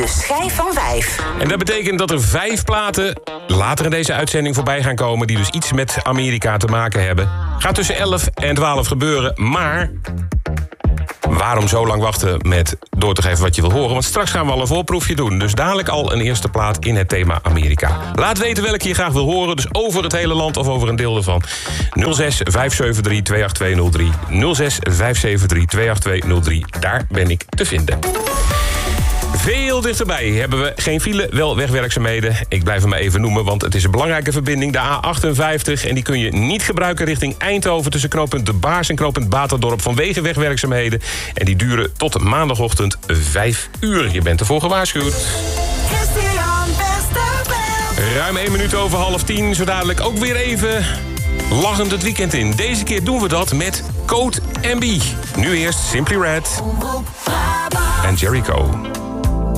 schijf van 5. En dat betekent dat er 5 platen later in deze uitzending voorbij gaan komen... die dus iets met Amerika te maken hebben. Gaat tussen 11 en 12 gebeuren, maar... waarom zo lang wachten met door te geven wat je wil horen? Want straks gaan we al een voorproefje doen. Dus dadelijk al een eerste plaat in het thema Amerika. Laat weten welke je graag wil horen. Dus over het hele land of over een deel ervan. 06 573 28203. 06 573 28203. Daar ben ik te vinden. Veel dichterbij hebben we geen file, wel wegwerkzaamheden. Ik blijf hem maar even noemen, want het is een belangrijke verbinding. De A58, en die kun je niet gebruiken richting Eindhoven... tussen knooppunt De Baars en knooppunt Baterdorp vanwege wegwerkzaamheden. En die duren tot maandagochtend 5 uur. Je bent ervoor gewaarschuwd. Ruim 1 minuut over 9:30. Zo dadelijk ook weer even lachend het weekend in. Deze keer doen we dat met Code MB. Nu eerst Simply Red en Jericho.